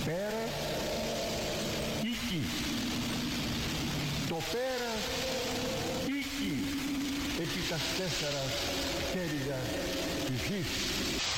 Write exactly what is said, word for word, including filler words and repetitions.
πέρα οίκη. Το πέρα οίκη επί τας τέσσερα χέρια της γης.